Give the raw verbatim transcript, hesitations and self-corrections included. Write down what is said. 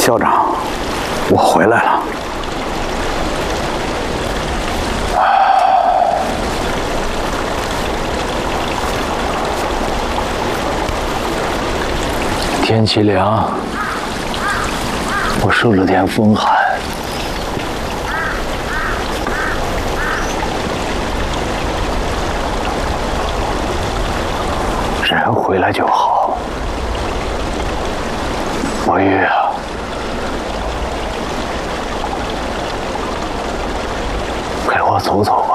校长，我回来了。天气凉，我受了点风寒。人回来就好。博玉啊，陪我走走吧。